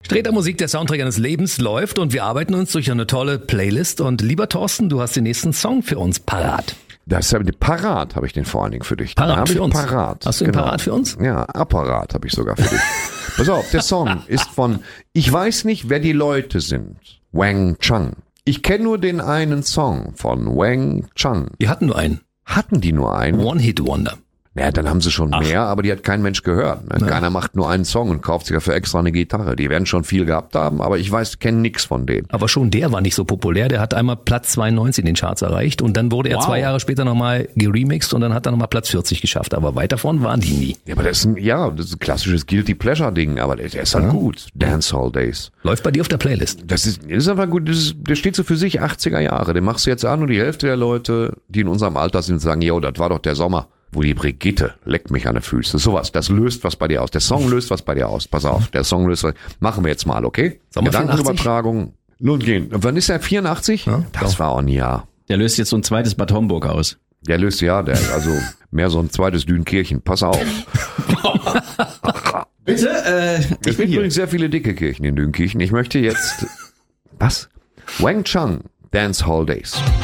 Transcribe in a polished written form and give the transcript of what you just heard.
Streter Musik, der Soundtrack eines Lebens läuft und wir arbeiten uns durch eine tolle Playlist. Und lieber Thorsten, du hast den nächsten Song für uns parat. Parat habe ich den vor allen Dingen für dich. Parat für uns? Parat. Hast du ihn parat für uns? Ja, Apparat habe ich sogar für dich. Pass auf, der Song ist von, ich weiß nicht, wer die Leute sind, Wang Chung. Ich kenne nur den einen Song von Wang Chung. Die hatten nur einen. Hatten die nur einen? One-Hit-Wonder. Naja, dann haben sie schon mehr, aber die hat kein Mensch gehört. Ne? Keiner macht nur einen Song und kauft sich dafür extra eine Gitarre. Die werden schon viel gehabt haben, aber ich kenne nix von denen. Aber schon der war nicht so populär. Der hat einmal Platz 92 in den Charts erreicht und dann wurde er 2 Jahre später nochmal geremixed und dann hat er nochmal Platz 40 geschafft. Aber weit davon waren die nie. Ja, aber das ist ein klassisches Guilty Pleasure Ding, aber der ist halt gut. Dancehall Days. Läuft bei dir auf der Playlist. Das ist einfach gut. Der steht so für sich 80er Jahre. Den machst du jetzt an und die Hälfte der Leute, die in unserem Alter sind, sagen, jo, das war doch der Sommer. Wo die Brigitte leckt mich an den Füßen. Sowas, das löst was bei dir aus. Der Song löst was bei dir aus. Pass auf, der Song löst was. Machen wir jetzt mal, okay? Gedankenübertragung. Nun gehen. Wann ist der? 84? Ja, das war auch ein Jahr. Der löst jetzt so ein zweites Bad Homburg aus. Der löst also mehr so ein zweites Dünkirchen. Pass auf. Bitte? Es gibt übrigens sehr viele dicke Kirchen in Dünkirchen. Ich möchte jetzt... Was? Wang Chung, Dancehall Days.